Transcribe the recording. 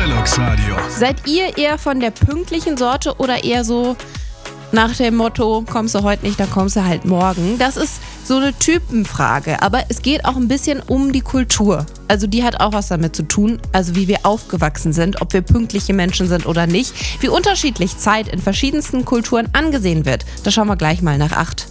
Deluxe Radio. Seid ihr eher von der pünktlichen Sorte oder eher so nach dem Motto, kommst du heute nicht, dann kommst du halt morgen? Das ist so eine Typenfrage, aber es geht auch ein bisschen um die Kultur. Also die hat auch was damit zu tun, also wie wir aufgewachsen sind, ob wir pünktliche Menschen sind oder nicht, wie unterschiedlich Zeit in verschiedensten Kulturen angesehen wird. Da schauen wir gleich mal nach 8.